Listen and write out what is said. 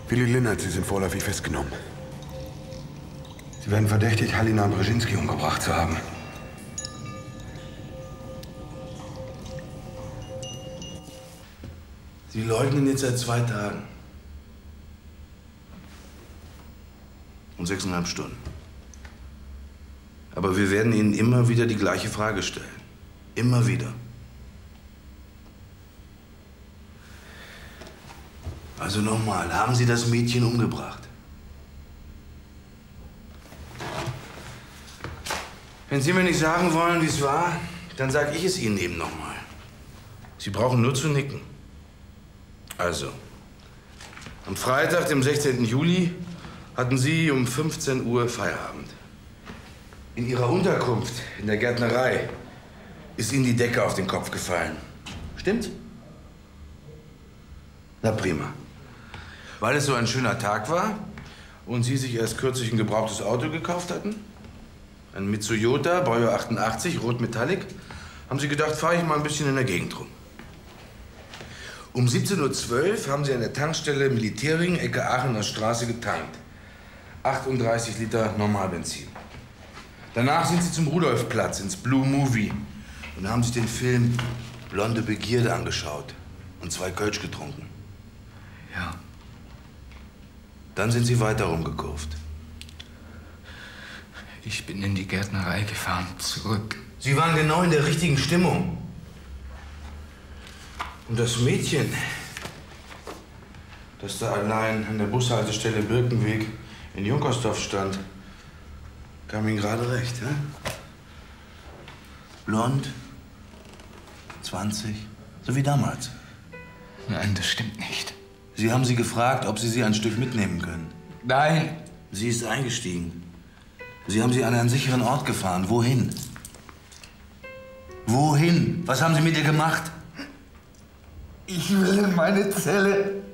Willi Linnert, Sie sind vorläufig festgenommen. Sie werden verdächtigt, Halina Brzezinski umgebracht zu haben. Sie leugnen jetzt seit 2 Tagen. Und 6,5 Stunden. Aber wir werden Ihnen immer wieder die gleiche Frage stellen. Immer wieder. Also nochmal, haben Sie das Mädchen umgebracht? Wenn Sie mir nicht sagen wollen, wie es war, dann sage ich es Ihnen eben nochmal. Sie brauchen nur zu nicken. Also, am Freitag, dem 16. Juli, hatten Sie um 15 Uhr Feierabend. In Ihrer Unterkunft in der Gärtnerei ist Ihnen die Decke auf den Kopf gefallen. Stimmt? Na prima. Weil es so ein schöner Tag war und Sie sich erst kürzlich ein gebrauchtes Auto gekauft hatten, ein Mitsubishi, Baujahr 88, rot Metallic, haben Sie gedacht, fahre ich mal ein bisschen in der Gegend rum. Um 17:12 Uhr haben Sie an der Tankstelle Militärring, Ecke Aachener Straße, getankt. 38 Liter Normalbenzin. Danach sind Sie zum Rudolfplatz ins Blue Movie und haben sich den Film Blonde Begierde angeschaut und 2 Kölsch getrunken. Ja. Dann sind Sie weiter rumgekurvt. Ich bin in die Gärtnerei gefahren, zurück. Sie waren genau in der richtigen Stimmung. Und das Mädchen, das da allein an der Bushaltestelle Birkenweg in Junkersdorf stand, kam Ihnen gerade recht, hä? Blond, 20, so wie damals. Nein, das stimmt nicht. Sie haben sie gefragt, ob Sie sie ein Stück mitnehmen können. Nein. Sie ist eingestiegen. Sie haben sie an einen sicheren Ort gefahren. Wohin? Wohin? Was haben Sie mit ihr gemacht? Ich will in meine Zelle.